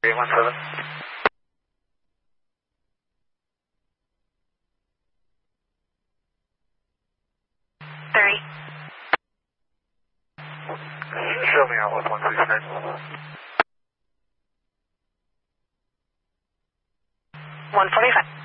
817. 30. Show me out with 169. 145.